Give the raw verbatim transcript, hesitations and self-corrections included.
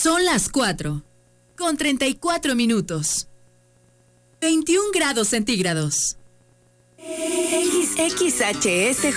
Son las cuatro, con treinta y cuatro minutos. veintiún grados centígrados. X X H S